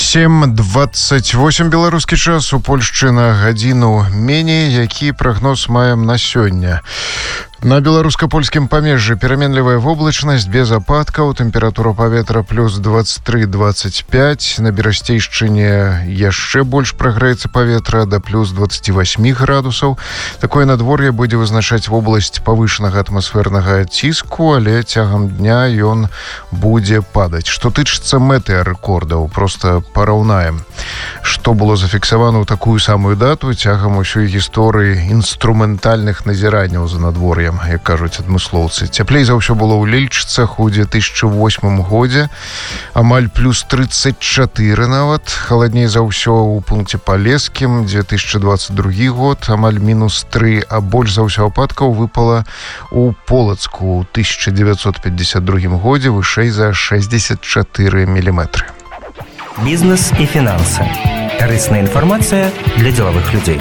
7:28 беларускі час, у Польшчы на гадзіну меней. Які прагноз маем на сёння? На беларуска-польскім памежжы пераменлівая воблачнасць без ападкаў, тэмпература паветра плюс 23-25, на берасцейшчыне яшчэ больш прагрэецца паветра да плюс 28 градусаў. Такое надвор'е будзе вызначаць вобласць павышанага атмасфернага ціску, але цягам дня ён будзе падаць. Што тычыцца метэарэкордаў, проста параўнаем, што было зафіксавана ў такую самую дату цягам усёй гісторыі інструментальных назіранняў за надвор'ем, як кажуць адмыслоўцы. Цяплей за ўсё было ў Лельчыцах у 2008 годзе, амаль плюс 34 нават. Халадней за ўсё ў пункце Палескім, 2022 год, амаль мінус 3, а больш за ўсё ападкаў выпала ў Полацку ў 1952 годзе, вышэй за 64 міліметры. Бізнес і фінансы. Карысная інфармацыя для дзелавых людзей.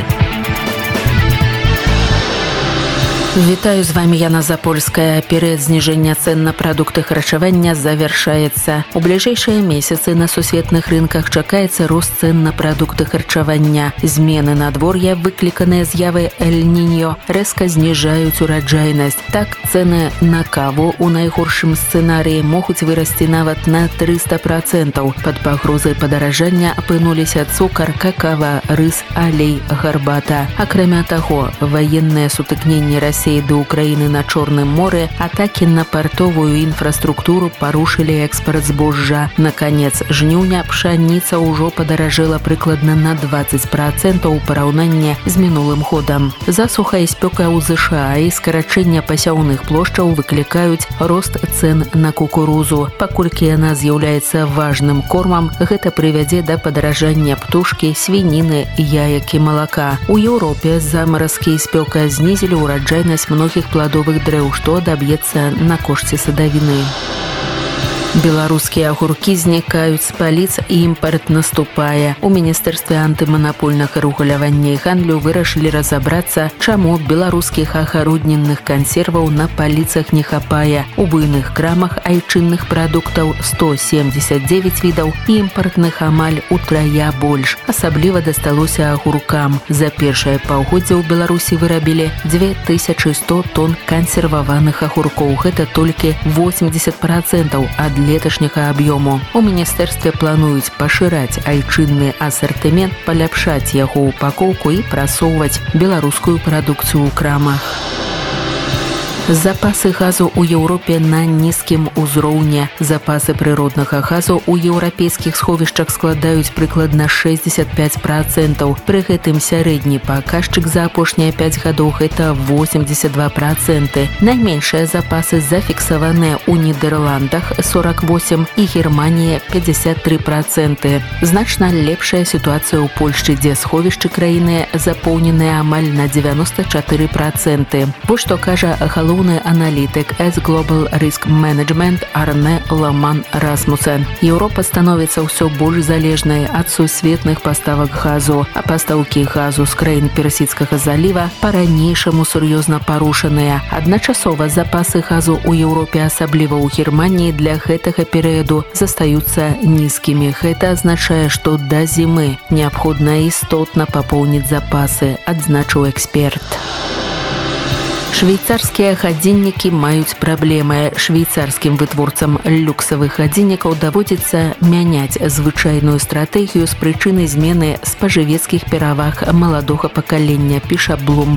Вітаю, з вами Яна Запольская. Перыяд зніжэння цен на прадукты харчавання завяршаецца. У бліжэйшыя месяцы на сусветных рынках чакаецца рост цен на прадукты харчавання. Змены надвор'я, выкліканыя з'явай Эль-Ніньо, рэзка зніжаюць ураджайнасць. Так, цэны на каву ў найгоршым сцэнарыі могуць вырасці нават на 300%. Пад пагрозай падаражання апынуліся цукар, какава, рыс, алей, гарбата. Акрамя таго, ваенныя сутыкненні Расіі до Украины на Чорным моры, атаки на портовую инфраструктуру парушили экспорт збожжа. На конец жніўня пшаніца ўжо падаражэла прыкладна на 20% у параўнанні з мінулым годам. Засуха і спёка ў ЗША і скарачэнне пасяўных плошчаў выклікаюць рост цен на кукурузу. Паколькі яна з'яўляецца важным кормам, гэта прывядзе да падаражання птушкі, свініны, яек і малака. У Еўропе замаразкі і спёка знізілі ўраджайнасць многіх пладовых дрэў, што адаб'ецца на кошце садавіны. Беларускія агуркі знікаюць з паліц і імпарт наступае. У Міністэрстве антыманапольнага рэгулявання і гандлю вырашылі разабрацца, чаму беларускіх агароднінных кансерваў на паліцах не хапае. У буйных крамах айчынных прадуктаў 179 відаў і імпартных амаль утрая больш. Асабліва дасталося агуркам. За першае паўгоддзе ў Беларусі вырабілі 2100 тонн кансерваваных агуркоў. Гэта толькі 80% ад леташняга аб'ёму. У міністэрстве плануюць пашыраць айчынны асартымент, паляпшаць яго упакоўку і прасоўваць беларускую прадукцыю ў крамах. Запасы газу ў Еўропе на нізкім узроўні. Запасы прыроднага газу ў еўрапейскіх сховішчах складаюць прыкладна 65%. Пры гэтым сярэдні паказчык за апошнія 5 гадоў гэта 82%. Найменшыя запасы зафіксаваныя ў Нідерландах 48% і Германія 53%. Значна лепшая сітуацыя ў Польшчы, дзе сховішчы краіны запоўненыя амаль на 94%. Вось што кажа галоўны аналітык S Global Risk Management Арне Ламан Расмусен. Еўропа становіцца ўсё больш залежнай ад сусветных паставак газу, а пастаўкі газу з краін Персідскага заліва па-ранейшаму сур'ёзна парушаныя. Адначасова запасы газу ў Еўропе, асабліва ў Германіі, для гэтага перыяду застаюцца нізкімі. Гэта азначае, што да зімы неабходна істотна папоўніць запасы, адзначыў эксперт. Швейцарскія гадзіннікі маюць праблемы. Швейцарскім вытворцам люксавых гадзіннікаў даводзіцца мяняць звычайную стратэгію з прычыны змены спажывецкіх пераваг маладога пакалення, піша Bloomberg.